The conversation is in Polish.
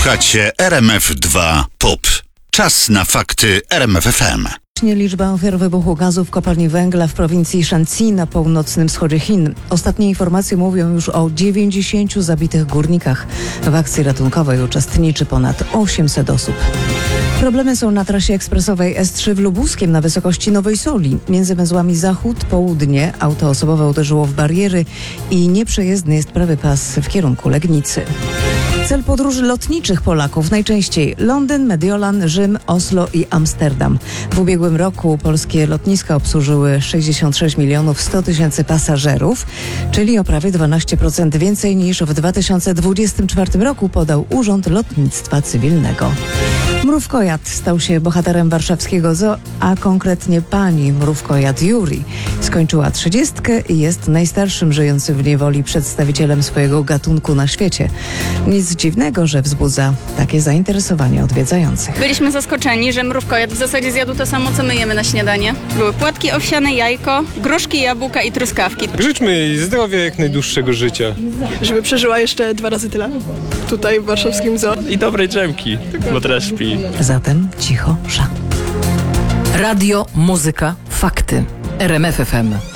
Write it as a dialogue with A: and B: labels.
A: Słuchacie RMF2 POP. Czas na fakty RMFFM.
B: Liczba ofiar wybuchu gazu w kopalni węgla w prowincji Shanxi na północnym wschodzie Chin. Ostatnie informacje mówią już o 90 zabitych górnikach. W akcji ratunkowej uczestniczy ponad 800 osób. Problemy są na trasie ekspresowej S3 w Lubuskiem na wysokości Nowej Soli. Między węzłami zachód-południe auto osobowe uderzyło w bariery i nieprzejezdny jest prawy pas w kierunku Legnicy. Cel podróży lotniczych Polaków najczęściej Londyn, Mediolan, Rzym, Oslo i Amsterdam. W ubiegłym roku polskie lotniska obsłużyły 66 milionów 100 tysięcy pasażerów, czyli o prawie 12% więcej niż w 2024 roku, podał Urząd Lotnictwa Cywilnego. Mrówkojad stał się bohaterem warszawskiego zoo, a konkretnie pani mrówkojad Juri. Skończyła 30 i jest najstarszym żyjącym w niewoli przedstawicielem swojego gatunku na świecie. Nic dziwnego, że wzbudza takie zainteresowanie odwiedzających.
C: Byliśmy zaskoczeni, że mrówkojad w zasadzie zjadł to samo, co my jemy na śniadanie. Były płatki owsiane, jajko, gruszki, jabłka i truskawki.
D: Życzmy jej zdrowia, jak najdłuższego życia.
E: Żeby przeżyła jeszcze 2 razy tyle tutaj w warszawskim zoo.
F: I dobrej drzemki, bo teraz śpi.
B: Zatem cicho, sza.
G: Radio, muzyka, fakty. RMF FM.